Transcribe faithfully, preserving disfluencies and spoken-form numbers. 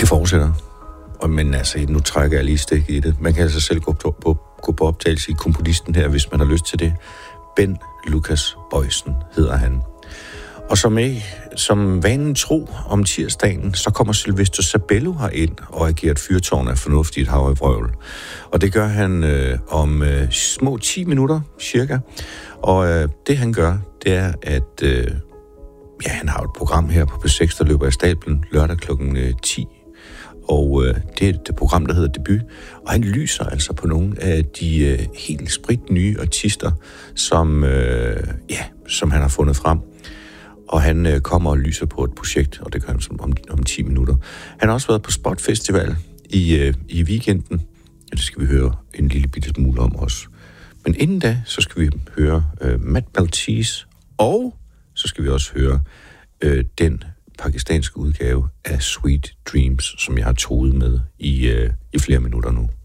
Det fortsætter. Og, men altså, nu trækker jeg lige stik i det. Man kan altså selv gå på, på, gå på optagelse i komponisten her, hvis man har lyst til det. Ben Lucas Boysen hedder han. Og som, ikke, som vanen tro om tirsdagen, så kommer Sylvester Sabello herind og agerer et fyrtårn af fornuftigt hav i vrøvl. Og det gør han øh, om øh, små ti minutter, cirka. Og øh, det han gør, det er, at øh, ja, han har et program her på P seks, der løber af stablen lørdag klokken øh, ti. Og øh, det er det program, der hedder Debut. Og han lyser altså på nogle af de øh, helt sprit nye artister, som, øh, ja, som han har fundet frem. Og han øh, kommer og lyser på et projekt, og det gør han om, om ti minutter. Han har også været på Spot Festival i, øh, i weekenden. Ja, det skal vi høre en lille bitte smule om også. Men inden da, så skal vi høre øh, Matt Maltese, og så skal vi også høre øh, den pakistanske udgave af Sweet Dreams, som jeg har toet med i, øh, i flere minutter nu.